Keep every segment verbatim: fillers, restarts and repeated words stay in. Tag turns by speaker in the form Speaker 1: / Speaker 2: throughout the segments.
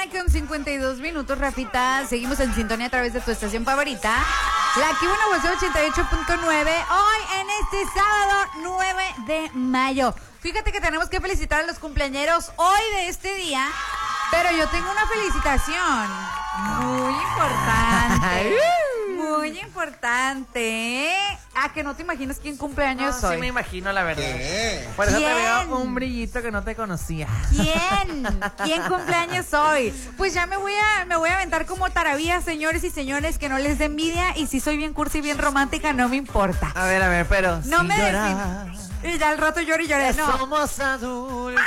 Speaker 1: con cincuenta y dos minutos, Rafita. Seguimos en sintonía a través de tu estación favorita, la Q uno ochenta y ocho punto nueve. Hoy en este sábado nueve de mayo. Fíjate que tenemos que felicitar a los cumpleañeros hoy de este día, pero yo tengo una felicitación muy importante. Muy importante. Ah, que no te imaginas quién cumpleaños
Speaker 2: no,
Speaker 1: hoy.
Speaker 2: Sí me imagino, la verdad.
Speaker 3: ¿Qué?
Speaker 2: Por eso
Speaker 1: ¿Quién?
Speaker 2: te veo un brillito que no te conocía.
Speaker 1: ¿Quién? ¿Quién cumpleaños hoy? Pues ya me voy a me voy a aventar como tarabía, señores y señores, que no les dé envidia. Y si soy bien cursi y bien romántica, no me importa.
Speaker 2: A ver, a ver, pero
Speaker 1: No
Speaker 2: si
Speaker 1: me
Speaker 2: lloras,
Speaker 1: Y ya al rato lloro y lloré. No.
Speaker 2: somos adultos.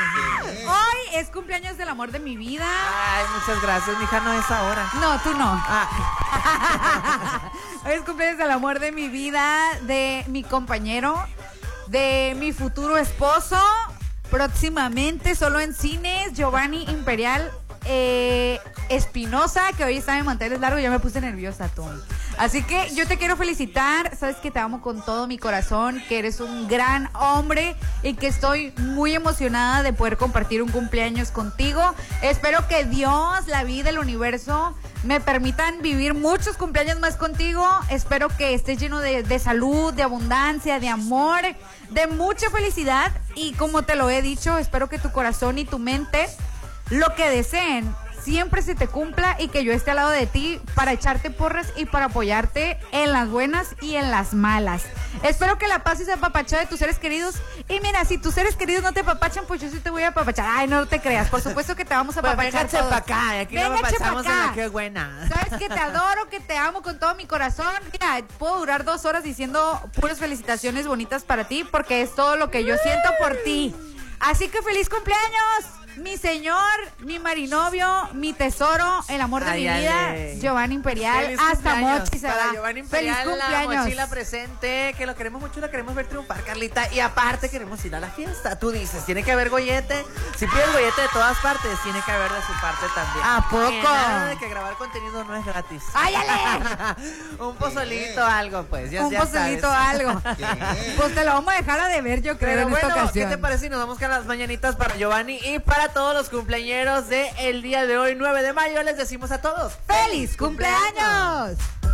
Speaker 1: Hoy es cumpleaños del amor de mi vida.
Speaker 2: Ay, muchas gracias, mija, no es ahora.
Speaker 1: No, tú no.
Speaker 2: Ah,
Speaker 1: Hoy es cumpleaños del amor de mi vida, de mi compañero, de mi futuro esposo. Próximamente, solo en cines, Giovanni Imperial eh, Espinosa, que hoy está en manteles largos. Ya me puse nerviosa, tú. Así que yo te quiero felicitar. Sabes que te amo con todo mi corazón, que eres un gran hombre y que estoy muy emocionada de poder compartir un cumpleaños contigo. Espero que Dios, la vida, el universo me permitan vivir muchos cumpleaños más contigo. Espero que estés lleno de, de salud, de abundancia, de amor, de mucha felicidad. Y como te lo he dicho, espero que tu corazón y tu mente, lo que deseen, siempre se te cumpla y que yo esté al lado de ti para echarte porras y para apoyarte en las buenas y en las malas. Espero que la pases apapachada de tus seres queridos. Y mira, si tus seres queridos no te apapachan, pues yo sí te voy a apapachar. Ay, no te creas, por supuesto que te vamos a
Speaker 2: pues
Speaker 1: apapachar
Speaker 2: véngase
Speaker 1: todos.
Speaker 2: para acá, y aquí
Speaker 1: Véngase
Speaker 2: nos
Speaker 1: pa'
Speaker 2: pasamos en
Speaker 1: acá.
Speaker 2: la que buena.
Speaker 1: Sabes que te adoro, que te amo con todo mi corazón. Mira, puedo durar dos horas diciendo puras felicitaciones bonitas para ti, porque es todo lo que yo siento por ti. Así que feliz cumpleaños, mi señor, mi marinovio, mi tesoro, el amor de
Speaker 2: Ay,
Speaker 1: mi
Speaker 2: ale.
Speaker 1: vida, Giovanni Imperial.
Speaker 2: Feliz
Speaker 1: Hasta
Speaker 2: cumpleaños
Speaker 1: Mochi se
Speaker 2: para
Speaker 1: va.
Speaker 2: Giovanni
Speaker 1: Feliz
Speaker 2: Imperial, la
Speaker 1: cumpleaños.
Speaker 2: mochila presente, que lo queremos mucho, lo queremos ver triunfar, Carlita. Y aparte queremos ir a la fiesta. Tú dices, tiene que haber gollete. Si pides gollete de todas partes, tiene que haber de su parte también.
Speaker 1: ¿A poco?
Speaker 2: Que nada de que grabar contenido no es gratis.
Speaker 1: ¡Ay, ale!
Speaker 2: Un pozolito, algo, pues. Ya,
Speaker 1: Un
Speaker 2: ya
Speaker 1: pozolito,
Speaker 2: sabes.
Speaker 1: algo.
Speaker 3: ¿Qué?
Speaker 1: Pues te lo vamos a dejar a deber, yo creo,
Speaker 2: Pero
Speaker 1: en
Speaker 2: bueno,
Speaker 1: esta ocasión.
Speaker 2: ¿qué te parece si nos vamos con las mañanitas para Giovanni y para todos los cumpleañeros de el día de hoy, nueve de mayo? Les decimos a todos
Speaker 1: ¡Feliz cumpleaños!